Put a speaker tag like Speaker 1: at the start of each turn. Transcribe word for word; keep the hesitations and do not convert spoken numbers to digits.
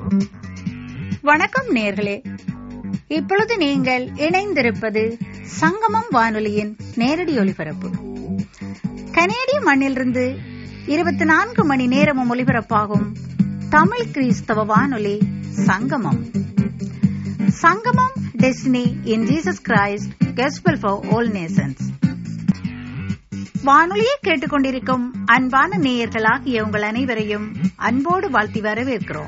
Speaker 1: வணக்கம் நேர்களே, இப்பொழுது நீங்கள் இணைந்திருப்பது சங்கமம் வானொலியின் நேரடி ஒலிபரப்பு. கனேடிய மண்ணிலிருந்து இருபத்தி நான்கு மணி நேரமும் ஒலிபரப்பாகும் தமிழ் கிறிஸ்தவ வானொலி சங்கமம். சங்கமம் destiny in Jesus Christ gospel for all nations. வானொலியை கேட்டுக்கொண்டிருக்கும் அன்பான நேயர்களாகிய உங்கள் அனைவரையும் அன்போடு வாழ்த்தி வரவேற்கிறோம்.